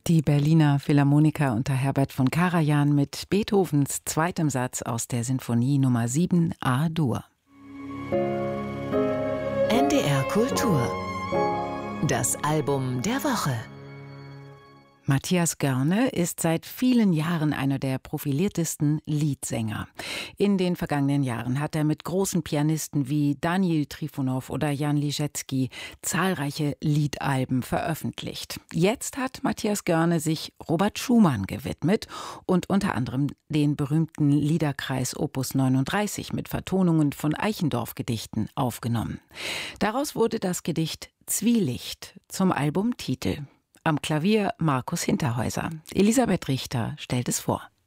Die Berliner Philharmoniker unter Herbert von Karajan mit Beethovens zweitem Satz aus der Sinfonie Nummer 7 A-Dur. NDR Kultur. Das Album der Woche. Matthias Görne ist seit vielen Jahren einer der profiliertesten Liedsänger. In den vergangenen Jahren hat er mit großen Pianisten wie Daniil Trifonov oder Jan Liszewski zahlreiche Liedalben veröffentlicht. Jetzt hat Matthias Görne sich Robert Schumann gewidmet und unter anderem den berühmten Liederkreis Opus 39 mit Vertonungen von Eichendorff-Gedichten aufgenommen. Daraus wurde das Gedicht Zwielicht zum Albumtitel. Am Klavier Markus Hinterhäuser. Elisabeth Richter stellt es vor.